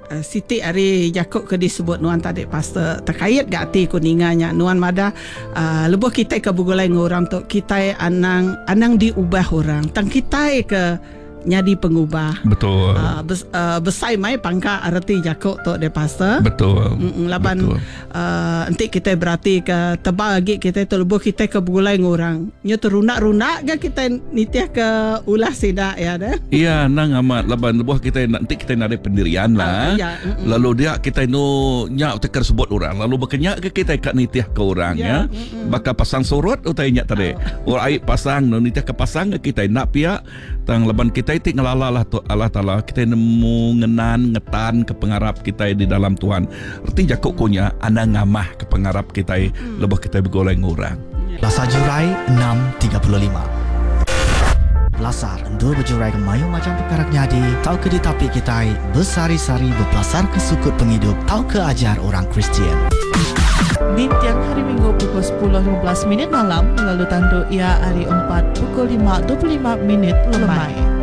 Siti Ari Jakub ke disebut Nuan tadi pastor terkait gak ti kuninganya Nuan Mada lebuh kita ke bugulai ngorang tu kita anang diubah orang tang kita ke nyadi pengubah. Betul. Besai mai pangka arti Jakub tu de pastor. Betul. Laban nanti kita berarti ke tebal lagi kita tu lebuh kita ke bugulai ngorang. Nyo terunak-runak ke kita nitiah ke ulah sida ya dah. Iya, nang amat laban lebuh kita nanti kita nak ada pendirian lah. Lalu dia kita nyak teker sebut orang. Lalu berkenyak ke kita kat nitiah ke orang ya. Bakal pasang surut utai nyak tadi. Orang pasang nitiah ke pasang ke kita nak pihak tang laban kita itu ngalalah Allah Ta'ala kita nemu ngetan ke pengarap kita di dalam Tuhan. Arti Jakub kunya anda ngamah ke pengarap kita lebih kita bergoleng orang. Lasar Jurai 6.35 Lasar Endur berjurai ke mayu macam perkara nyadi tahu ke ditapi kita bersari-sari berpelasar ke sukut penghidup tahu ke ajar orang Kristian. Di tiang hari Minggu pukul 10.15 malam lalu tandu ia hari 4 pukul 5.25 lemai.